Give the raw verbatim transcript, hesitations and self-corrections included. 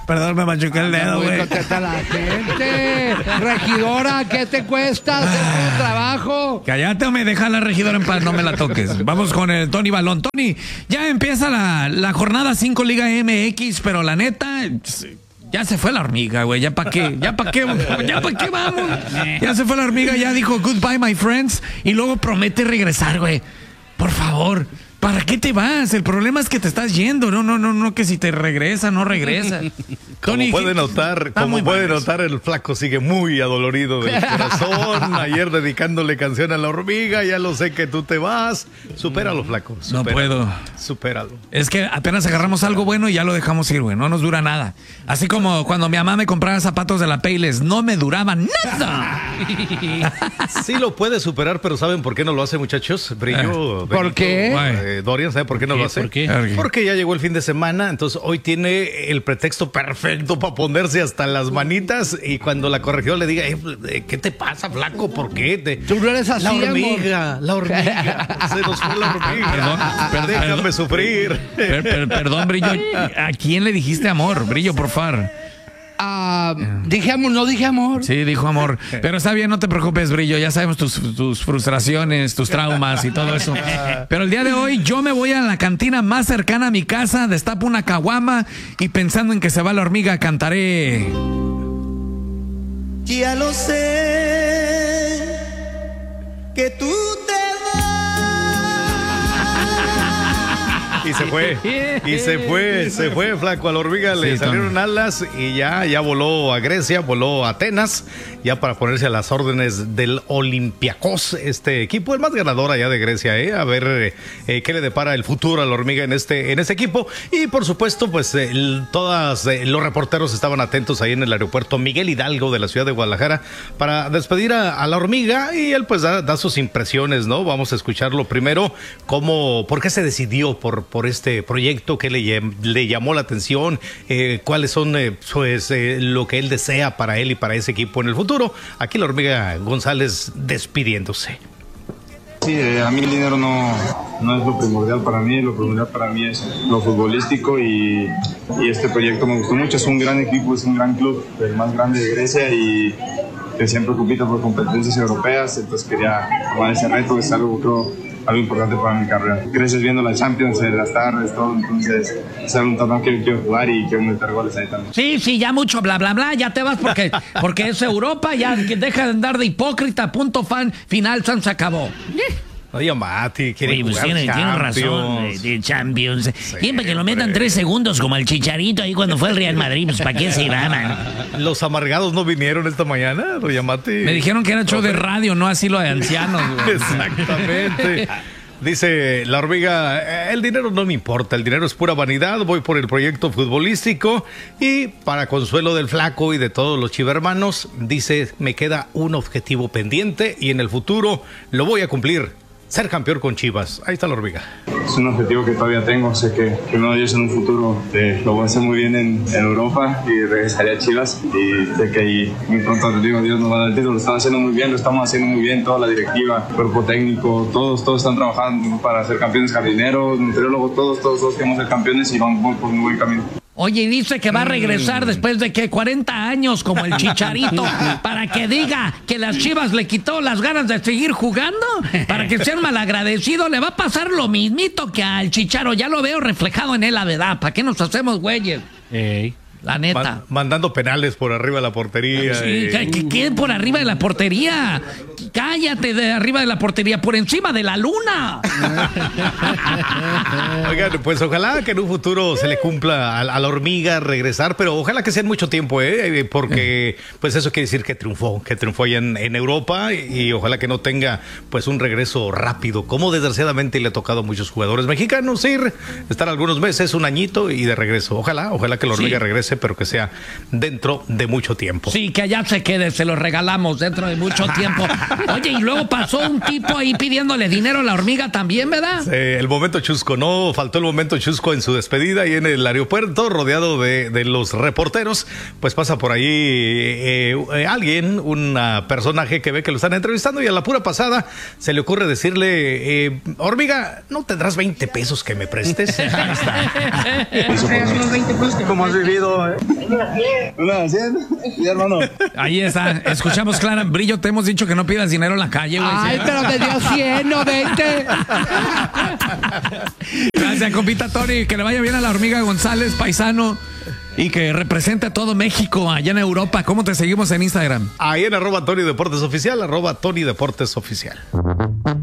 Perdón, me machuqué el dedo, güey. Contesta a la gente. Regidora, ¿qué te cuesta hacer tu trabajo? Cállate o me deja la regidora en paz, no me la toques. Vamos con el Tony Balón. Tony, ya empieza la, la jornada cinco Liga M X, pero la neta... Ya se fue la hormiga, güey. ¿Ya para qué? ¿Ya para qué? ¿Ya para qué vamos? Ya se fue la hormiga, ya dijo goodbye, my friends. Y luego promete regresar, güey. Por favor, ¿para qué te vas? El problema es que te estás yendo. No, no, no, no, que si te regresa, no regresa. Como Tony, puede notar, como puede notar, el flaco sigue muy adolorido del corazón. Ayer dedicándole canción a la hormiga, ya lo sé que tú te vas. Supéralo, flaco. Supéralo, no puedo. Supéralo. Es que apenas agarramos algo bueno y ya lo dejamos ir, güey. No nos dura nada. Así como cuando mi mamá me compraba zapatos de la Payless, no me duraban nada. Sí lo puede superar, pero ¿saben por qué no lo hace, muchachos? Brillo. ¿Por Benito, qué? Eh, Dorian, ¿sabe por qué no ¿Qué? lo hace? ¿Por qué? Porque ya llegó el fin de semana, entonces hoy tiene el pretexto perfecto para ponerse hasta las manitas y cuando la corrigió le diga, eh, ¿qué te pasa, flaco? ¿Por qué? Te... Tú no eres así, La hormiga, amor. La hormiga. Se nos fue la hormiga. Perdón, per, Déjame perdón, sufrir. Per, per, perdón, Brillo. ¿A quién le dijiste amor? Brillo, por favor. Ah, dije amor, no dije amor. Sí, dijo amor. Pero está bien, no te preocupes, Brillo. Ya sabemos tus, tus frustraciones, tus traumas y todo eso. Pero el día de hoy yo me voy a la cantina más cercana a mi casa, destapo una caguama y pensando en que se va la hormiga, cantaré. Ya lo sé, que tú te Y se fue, y se fue, se fue, flaco. A la hormiga le Sí, salieron Tom. alas y ya, ya voló a Grecia, voló a Atenas, ya para ponerse a las órdenes del Olympiacos, este equipo, el más ganador allá de Grecia, ¿eh? A ver eh, qué le depara el futuro a la hormiga en este, en este equipo. Y por supuesto, pues eh, todos eh, los reporteros estaban atentos ahí en el aeropuerto Miguel Hidalgo de la ciudad de Guadalajara para despedir a, a la hormiga y él pues da, da sus impresiones, ¿no? Vamos a escucharlo primero, cómo, por qué se decidió por por este proyecto, que le, le llamó la atención, eh, cuáles son eh, pues, eh, lo que él desea para él y para ese equipo en el futuro. Aquí la hormiga González despidiéndose. Sí, eh, a mí el dinero no, no es lo primordial para mí, lo primordial para mí es lo futbolístico y, y este proyecto me gustó mucho, es un gran equipo, es un gran club, el más grande de Grecia y que siempre compite por competencias europeas, entonces quería tomar ese reto, es algo creo algo importante para mi carrera. Creces viendo la Champions en las tardes, todo, entonces es un torneo que quiero jugar y quiero meter goles ahí también. Sí, sí, ya mucho bla, bla, bla, ya te vas porque, porque es Europa, ya que deja de andar de hipócrita, punto fan, final, San se acabó. Oye, Mati, quiere Oye, pues jugar tiene, tiene razón, de, de Champions. Sí, Siempre que lo metan hombre. tres segundos como el Chicharito ahí cuando fue el Real Madrid, pues ¿para qué se irá, man? Los amargados no vinieron esta mañana, doña Mati. Me dijeron que era show de radio, no así lo de ancianos, güey. Exactamente. Dice la hormiga, el dinero no me importa, el dinero es pura vanidad, voy por el proyecto futbolístico y para consuelo del flaco y de todos los chivermanos, dice, me queda un objetivo pendiente y en el futuro lo voy a cumplir, ser campeón con Chivas. Ahí está la hormiga. Es un objetivo que todavía tengo, sé que, que uno de ellos en un futuro eh, lo voy a hacer muy bien en, en Europa y regresaré a Chivas y sé que ahí muy pronto te digo, Dios nos va a dar el título, lo están haciendo muy bien, lo estamos haciendo muy bien, toda la directiva, cuerpo técnico, todos, todos están trabajando para ser campeones, jardineros, nutriólogos, todos, todos, todos queremos ser campeones y vamos por un buen camino. Oye, y dice que va a regresar después de que cuarenta años como el Chicharito para que diga que las Chivas le quitó las ganas de seguir jugando, para que sea malagradecido. Le va a pasar lo mismito que al Chicharo, ya lo veo reflejado en él, la verdad. ¿Para qué nos hacemos güeyes? Ey. La neta. Man, mandando penales por arriba de la portería. Sí, y... que, que queden por arriba de la portería. Cállate, de arriba de la portería, por encima de la luna. Oigan, pues ojalá que en un futuro se le cumpla a, a la hormiga regresar, pero ojalá que sea en mucho tiempo, ¿eh? Porque pues eso quiere decir que triunfó, que triunfó allá en, en Europa y, y ojalá que no tenga pues un regreso rápido, como desgraciadamente le ha tocado a muchos jugadores mexicanos ir, estar algunos meses, un añito y de regreso. Ojalá, ojalá que la hormiga sí. regrese, pero que sea dentro de mucho tiempo. Sí, que allá se quede, se lo regalamos dentro de mucho tiempo. Oye, y luego pasó un tipo ahí pidiéndole dinero a la hormiga también, ¿verdad? Sí, el momento chusco, no faltó el momento chusco en su despedida y en el aeropuerto, rodeado de, de los reporteros, pues pasa por ahí eh, eh, alguien, un personaje que ve que lo están entrevistando y a la pura pasada se le ocurre decirle, eh, hormiga, ¿no tendrás veinte pesos que me prestes? ¿Cómo has vivido uno, ¿eh? Una de cien. Sí, hermano. Ahí está, escuchamos Clara. Brillo, te hemos dicho que no pidas dinero en la calle, güey. Ay, pero me dio cien, no veinte. Gracias, compita Tony. Que le vaya bien a la hormiga González, paisano. Y que represente a todo México allá en Europa. ¿Cómo te seguimos en Instagram? Ahí en arroba Tony Deportes Oficial, arroba Tony Deportes Oficial.